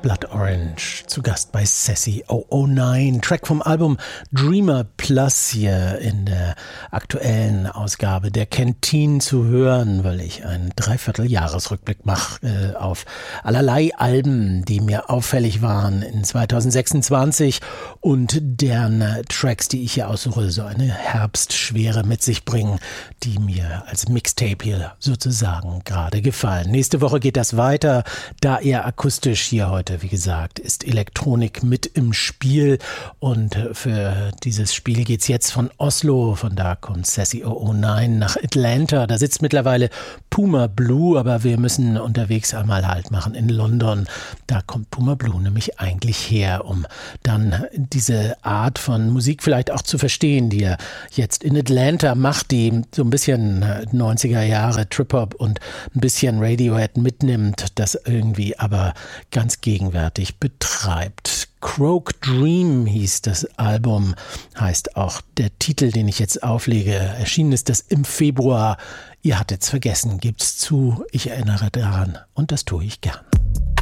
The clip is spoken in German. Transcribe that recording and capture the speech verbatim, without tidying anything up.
Blood Orange, zu Gast bei Sassy null null neun. Track vom Album Dreamer Plus hier in der aktuellen Ausgabe der Canteen zu hören, weil ich einen Dreivierteljahresrückblick mache äh, auf allerlei Alben, die mir auffällig waren in zweitausendsechsundzwanzig und deren äh, Tracks, die ich hier aussuche, so eine Herbstschwere mit sich bringen, die mir als Mixtape hier sozusagen gerade gefallen. Nächste Woche geht das weiter, da eher akustisch. Hier heute, wie gesagt, ist Elektronik mit im Spiel und für dieses Spiel geht's jetzt von Oslo, von da kommt Sassy null null neun nach Atlanta. Da sitzt mittlerweile Puma Blue, aber wir müssen unterwegs einmal Halt machen in London. Da kommt Puma Blue nämlich eigentlich her, um dann diese Art von Musik vielleicht auch zu verstehen, die er jetzt in Atlanta macht, die so ein bisschen neunziger Jahre Trip-Hop und ein bisschen Radiohead mitnimmt, das irgendwie aber ganz gegenwärtig betreibt. Croak Dream hieß das Album, heißt auch der Titel, den ich jetzt auflege. Erschienen ist das im Februar. Ihr hattet's vergessen, gibt's zu. Ich erinnere daran und das tue ich gern.